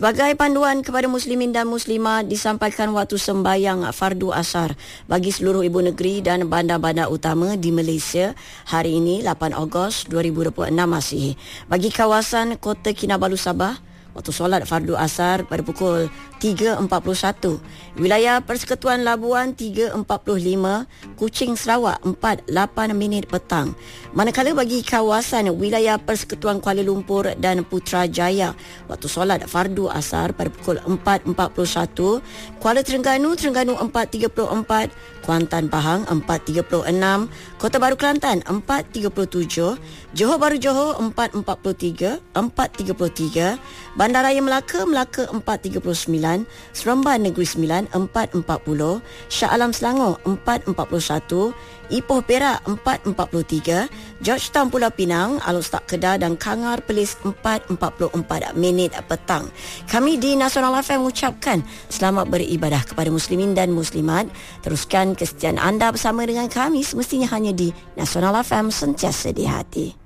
Sebagai panduan kepada muslimin dan muslimat, disampaikan waktu sembahyang fardu asar bagi seluruh ibu negeri dan bandar-bandar utama di Malaysia hari ini 8 Ogos 2026 Masihi. Bagi kawasan Kota Kinabalu Sabah, waktu solat fardu asar pada pukul 3.41. Wilayah Persekutuan Labuan 3.45, Kuching Sarawak 4.8 minit petang. Manakala bagi kawasan wilayah Persekutuan Kuala Lumpur dan Putrajaya, waktu solat fardu asar pada pukul 4.41. Kuala Terengganu 4.34, Kuantan Pahang 4.36, Kota Baru Kelantan 4.37, Johor Bahru Johor 4.43, Bandaraya Melaka 4.39, Seremban Negeri Sembilan 4.40, Shah Alam Selangor 4.41, Ipoh Perak 4.43, Georgetown Pulau Pinang, Alor Stak Kedah dan Kangar Perlis 4.44 minit petang. Kami di Nasional FM mengucapkan selamat beribadah kepada muslimin dan muslimat. Teruskan kesetiaan anda bersama dengan kami semestinya hanya di Nasional FM, sentiasa di hati.